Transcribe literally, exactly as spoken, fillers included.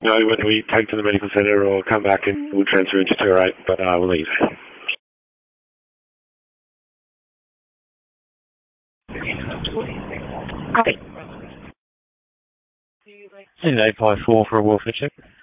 know when we take to the medical centre or come back and we'll transfer into two oh eight, but uh, we'll let you know. And eight five four for a welfare check.